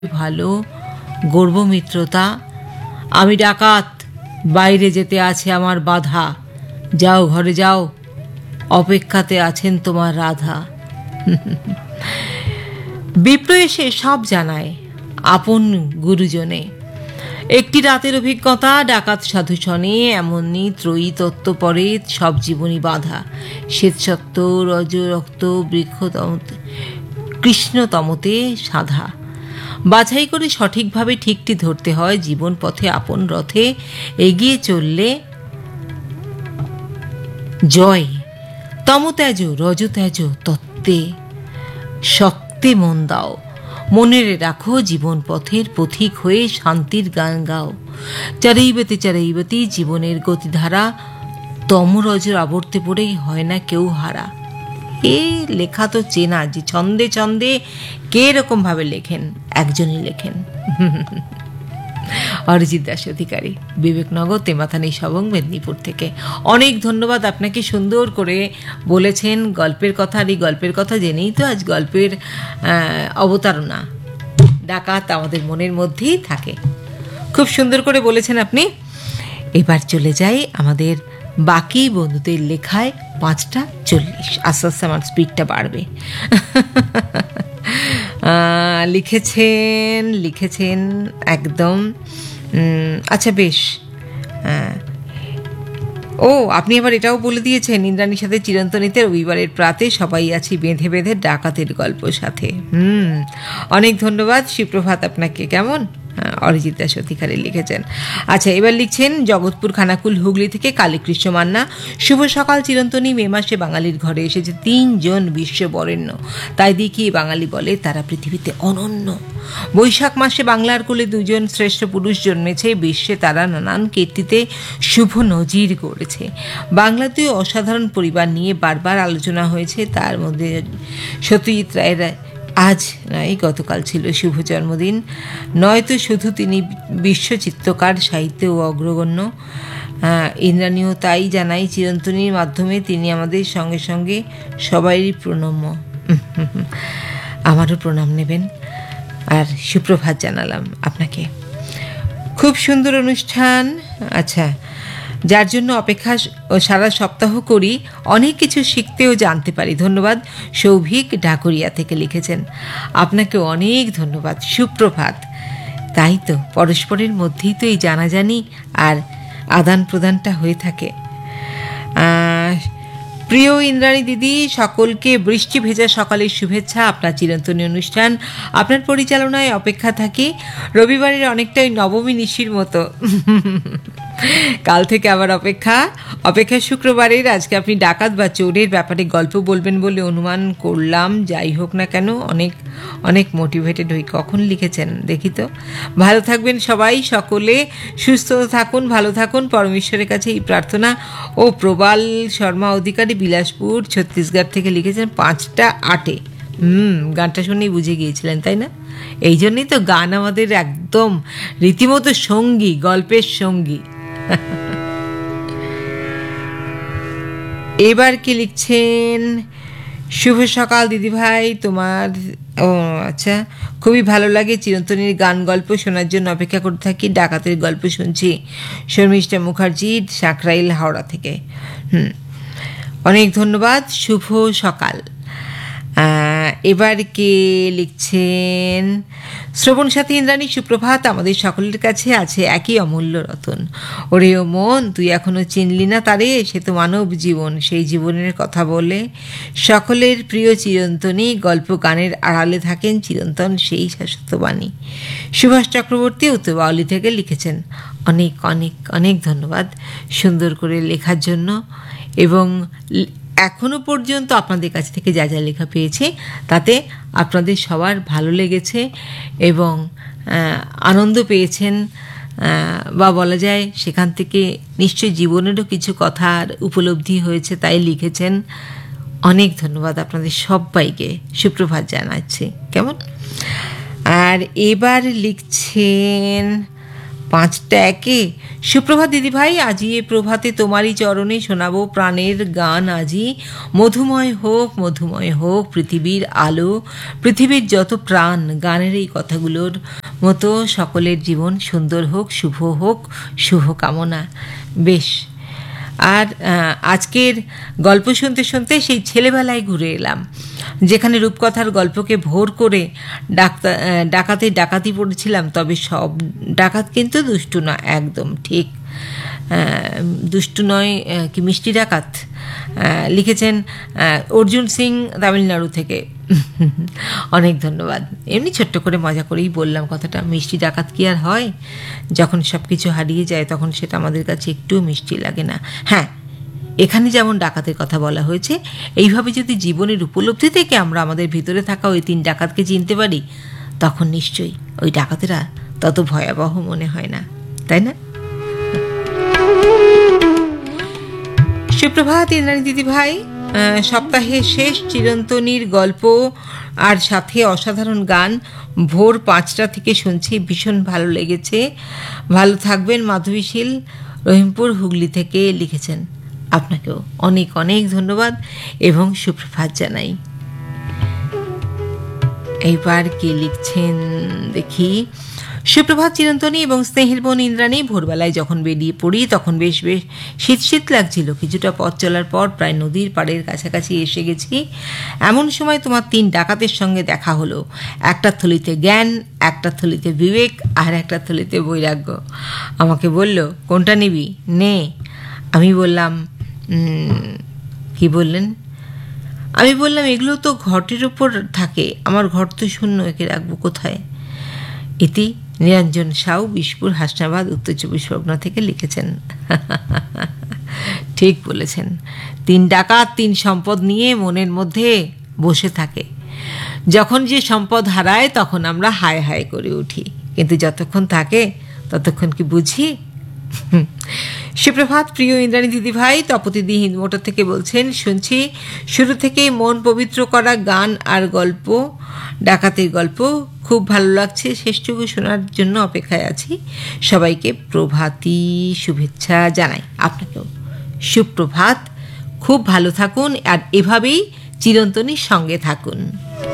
ভালো গর্ব মিত্রতা। আমি ডাকাত, বাইরে যেতে আছে আমার বাধা। যাও ঘরে যাও, অপেক্ষাতে আছেন তোমার রাধা। বিপ্র এসে সব জানায় আপন গুরুজনে। একটি রাতের অভিজ্ঞতা, ডাকাত সাধু শনে, এমনই ত্রয়ী তত্ত্ব পরে সব জীবনী বাধা। শ্বেতসত্ত্ব রজ রক্ত বৃক্ষতমতে কৃষ্ণতমতে সাধা। বাছাই করে সঠিকভাবে ঠিকটি ধরতে হয়, জীবন পথে আপন রথে এগিয়ে চললে জয়। তমত্যাজ রজত্যাজ তত্ত্বে শক্তে মন দাও। মনের রাখো জীবন পথের পথিক হয়ে শান্তির গান গাও। চারৈবতী জীবনের গতিধারা, তমরজের আবর্তে পড়েই হয় না কেউ হারা। এ লেখা তো চেনা, যে ছন্দে ছন্দে কে রকম ভাবে লেখেন, একজনই লেখেন, অরিজিৎ দাস অধিকারী, বিবেকনগর তেমাথানি সবং মেদিনীপুর থেকে। অনেক ধন্যবাদ আপনাকে, সুন্দর করে বলেছেন গল্পের কথা। আর এই গল্পের কথা জেনেই তো আজ গল্পের অবতারণা। ডাকাত আমাদের মনের মধ্যেই থাকে। খুব সুন্দর করে বলেছেন আপনি। এবার চলে যাই আমাদের বাকি বন্ধুদের লেখায়। 5:40, আস্তে আস্তে আমার স্পিডটা বাড়বে। লিখেছেন একদম। আচ্ছা বেশ। ও আপনি আবার এটাও বলে দিয়েছেন, ইন্দ্রাণীর সাথে চিরন্তনীতে রবিবারের প্রাতে সবাই আছি বেঁধে বেঁধে ডাকাতের গল্প সাথে। অনেক ধন্যবাদ, সুপ্রভাত আপনাকে। কেমন? অরিজিৎ দাস অধিকারী লিখেছেন। আচ্ছা, এবার লিখছেন জগৎপুর খানাকুল হুগলি থেকে কালীকৃষ্ণ মান্না। শুভ সকাল চিরন্তনী। মে মাসে বাঙালির ঘরে এসেছে 3 জন বিশ্ববরেণ্য, তাই দেখি বাঙালি বলে তারা পৃথিবীতে অনন্য। বৈশাখ মাসে বাংলার কোলে 2 জন শ্রেষ্ঠ পুরুষ জন্মেছে, বিশ্বে তারা নানান কীর্তিতে শুভ নজির গড়েছে। বাংলাতেও অসাধারণ পরিবার নিয়ে বারবার আলোচনা হয়েছে, তার মধ্যে সত্যজিৎ রায়ের আজ নয় গতকাল ছিল শুভ জন্মদিন। নয়তো শুধু তিনি বিশ্ব চিত্রকার, সাহিত্যে ও অগ্রগণ্য। ইন্দ্রাণীও তাই জানাই, চিরন্তনীর মাধ্যমে তিনি আমাদের সঙ্গে সঙ্গে সবারই প্রণম্য। আমারও প্রণাম নেবেন, আর সুপ্রভাত জানালাম আপনাকে। খুব সুন্দর অনুষ্ঠান। আচ্ছা, যার জন্য অপেক্ষা সারা সপ্তাহ করি, অনেক কিছু শিখতে ও জানতে পারি। ধন্যবাদ। সৌভিক ঢাকুরিয়া থেকে লিখেছেন। আপনাকে অনেক ধন্যবাদ, সুপ্রভাত। তাই তো, পরস্পরের মধ্যেই তো এই জানাজানি আর আদান প্রদানটা হয়ে থাকে। প্রিয় ইন্দ্রাণী দিদি, সকলকে বৃষ্টি ভেজা সকালের শুভেচ্ছা। আপনার চিরন্তনী অনুষ্ঠান, আপনার পরিচালনায় অপেক্ষা থাকি। রবিবারের অনেকটাই নবমী নিশির মতো। কাল থেকে আবার অপেক্ষা। শুক্রবারের আজকে আপনি ডাকাত বা চোরের ব্যাপারে গল্প বলবেন বলে অনুমান করলাম। যাই হোক না কেন, অনেক অনেক মোটিভেটেড হই। কখন লিখেছেন দেখি তো। ভালো থাকবেন সবাই, সকলে সুস্থ থাকুন, ভালো থাকুন, পরমেশ্বরের কাছে এই প্রার্থনা। ও প্রবাল শর্মা অধিকারী বিলাসপুর ছত্তিশগড় থেকে লিখেছেন 5:08। গানটা শুনেই বুঝে গিয়েছিলেন, তাই না? এই জন্যই তো গান আমাদের একদম রীতিমতো সঙ্গী, গল্পের সঙ্গী। এবার কি লিখছেন? শুভ সকাল দিদিভাই, তোমার আচ্ছা, খুবই ভালো লাগে চিরন্তনীর গান গল্প শোনার জন্য অপেক্ষা করতে থাকি। ডাকাতের গল্প শুনছি। শর্মিষ্ঠা মুখার্জি, সাঁকরাইল, হাওড়া থেকে। অনেক ধন্যবাদ, শুভ সকাল। এবার কে লিখছেন? শ্রবণ সাথী ইন্দ্রাণী, সুপ্রভাত। আমাদের সকলের কাছে আছে একই অমূল্য রতন। ওরে ও মন, তুই এখনো চিনলি না তারে, সে তো মানব জীবন, সেই জীবনের কথা বলে। সকলের প্রিয় চিরন্তনী, গল্প গানের আড়ালে থাকেন চিরন্তন, সেই শাশ্বত বাণী। সুভাষ চক্রবর্তী উত্তরবাউলি থেকে লিখেছেন। অনেক অনেক অনেক ধন্যবাদ সুন্দর করে লেখার জন্য। এবং এখনো পর্যন্ত আপনাদের কাছ থেকে যা যা লেখা পেয়েছে, তাতে আপনাদের সবার ভালো লেগেছে এবং আনন্দ পেয়েছেন, বা বলা যায় সেখান থেকে নিশ্চয়ই জীবনেরও কিছু কথার উপলব্ধি হয়েছে, তাই লিখেছেন। অনেক ধন্যবাদ আপনাদের সবাইকে, সুপ্রভাত জানাচ্ছি। কেমন? আর এবার লিখছেন 5টা একে। সুপ্রভাত দিদিভাই, আজি এ প্রভাতে তোমারই চরণে শোনাবো প্রাণের গান আজি। মধুময় হোক পৃথিবীর আলো, পৃথিবীর যত প্রাণ। গানের এই কথাগুলোর মতো সকলের জীবন সুন্দর হোক, শুভ কামনা। বেশ। আর আজকের গল্প শুনতে শুনতে সেই ছেলেবেলায় ঘুরে এলাম, যেখানে রূপকথার গল্পকে ভোর করে ডাকাতি পড়েছিলাম। তবে সব ডাকাত কিন্তু দুষ্টু না, একদম ঠিক দুষ্টু নয়। কি মিষ্টি ডাকাত লিখেছেন অর্জুন সিং, তামিলনাড়ু থেকে। অনেক ধন্যবাদ। এমনি ছোট্ট করে মজা করেই বললাম কথাটা। মিষ্টি ডাকাত কি আর হয়? যখন সব কিছু হারিয়ে যায় তখন সেটা আমাদের কাছে একটু মিষ্টি লাগে না। হ্যাঁ, এখানে যেমন ডাকাতের কথা বলা হয়েছে, এইভাবে যদি জীবনের উপলব্ধি থেকে আমরা আমাদের ভিতরে থাকা ওই 3 ডাকাতকে চিনতে পারি, তখন নিশ্চয়ই ওই ডাকাতেরা তত ভয়াবহ মনে হয় না, তাই না? সুপ্রভাত ইন্দ্রাণী দিদিভাই, সপ্তাহের শেষ চিরন্তনীর গল্প আর সাথে অসাধারণ গান ভোর 5টা থেকে শুনছি, ভীষণ ভালো লেগেছে। ভালো থাকবেন। মাধবীশীল, রহিমপুর, হুগলি থেকে লিখেছেন। আপনাকেও অনেক অনেক ধন্যবাদ এবং সুপ্রভাত জানাই। এইবার কে লিখছেন দেখি। সুপ্রভাত চিরন্তনী এবং স্নেহের বোন ইন্দ্রাণী, ভোরবেলায় যখন বেরিয়ে পড়ি তখন বেশ শীত লাগছিল। কিছুটা পথ চলার পর প্রায় নদীর পাড়ের কাছাকাছি এসে গেছি। এমন সময় তোমার 3 ডাকাতের সঙ্গে দেখা হলো। একটা থলিতে জ্ঞান, একটা থলিতে বিবেক, আর একটা থলিতে বৈরাগ্য। আমাকে বলল, কোনটা নিবি নে। আমি বললাম, কি বললেন? আমি বললাম, এগুলো তো ঘটের ওপর থাকে, আমার ঘর তো শূন্য, একে রাখবো কোথায়? ইতি নিরঞ্জন সাউ, বিশপুর, হাসনাবাদ, উত্তর 24 পরগনা থেকে লিখেছেন। ঠিক বলেছেন। 3 ডাকাত 3 সম্পদ নিয়ে মনের মধ্যে বসে থাকে। যখন যে সম্পদ হারায় তখন আমরা হায় হায় করে উঠি, কিন্তু যতক্ষণ থাকে ততক্ষণ কি বুঝি? সুপ্রভাত প্রিয় ইন্দ্রাণী দিদিভাই, তপতিদি হিন্দমোটর থেকে বলছেন। শুনছি শুরু থেকে মন পবিত্র করা গান আর গল্প, ডাকাতের গল্প খুব ভালো লাগছে। শেষটুকু শোনার জন্য অপেক্ষায় আছি। সবাইকে প্রভাতী শুভেচ্ছা জানাই। আপনাকেও সুপ্রভাত। খুব ভালো থাকুন আর এভাবেই চিরন্তনীর সঙ্গে থাকুন।